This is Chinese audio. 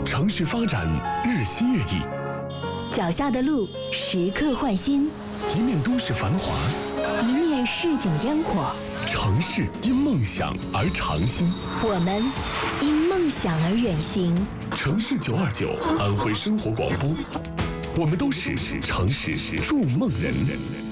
城市发展日新月异， 脚下的路时刻换新， 一面都市繁华， 一面市井烟火。 城市因梦想而长新， 我们因梦想而远行。 城市929安徽生活广播，我们都是城市筑梦人。